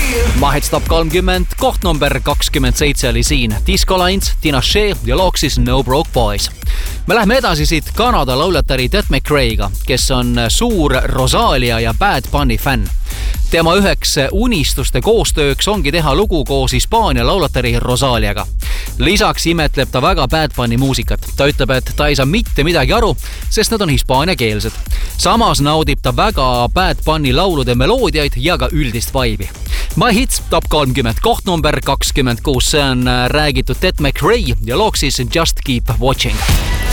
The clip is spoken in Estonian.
Mahets Top 30, koht number 27 oli siin Disco Lines, Tinashe ja looks siis No Broke Boys. Me lähme edasi siit Kanada lauljatari Ted McRae'ga, kes on suur Rosalia ja Bad Bunny fänn. Tema üheks unistuste koostööks ongi teha lugu koos Hispaania lauljatari Rosaliaga. Lisaks imetleb ta väga Bad Bunny muusikat. Ta ütleb, et ta ei saa mitte midagi aru, sest nad on hispaaniakeelsed. Samas naudib ta väga Bad Bunny laulude meloodiaid ja ka üldist vaibi. My Hits Top 30, koht number 26, see on räägitud Ted McRae ja looks siis Just Keep Watching.